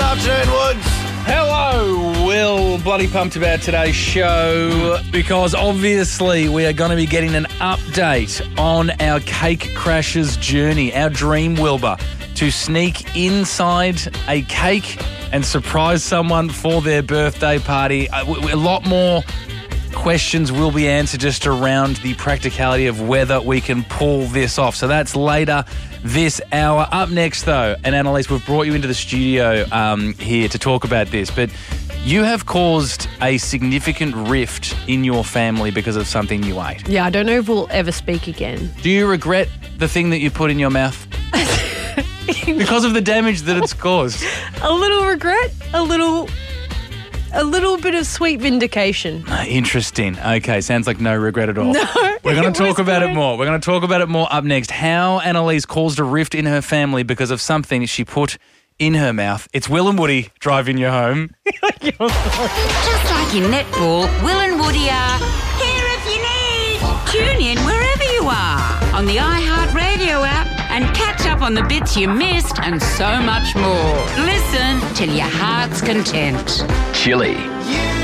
afternoon, Woods. Hello, Will. Bloody pumped about today's show because obviously we are going to be getting an update on our Cake Crashers journey, our dream, Wilbur, to sneak inside a cake and surprise someone for their birthday party. A lot more questions will be answered just around the practicality of whether we can pull this off. So that's later this hour. Up next, though, and Annalise, we've brought you into the studio here to talk about this, but you have caused a significant rift in your family because of something you ate. Yeah, I don't know if we'll ever speak again. Do you regret the thing that you put in your mouth? Because of the damage that it's caused. A little regret, a little bit of sweet vindication. Interesting. Okay, sounds like no regret at all. No. We're going to talk about it more. We're going to talk about it more up next. How Annalise caused a rift in her family because of something she put in her mouth. It's Will and Woody driving you home. Just like in netball, Will and Woody are here if you need. Tune in wherever you are on the iHeartRadio app and catch up on the bits you missed and so much more. Listen till your heart's content. Chili.